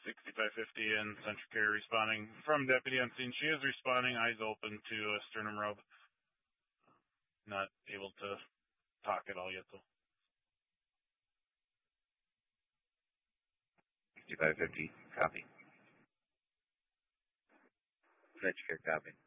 6550 and Central Care responding. From Deputy on scene, she is responding, eyes open to a sternum rub. Not able to talk at all yet, though. 6550, copy. Central Care, copy.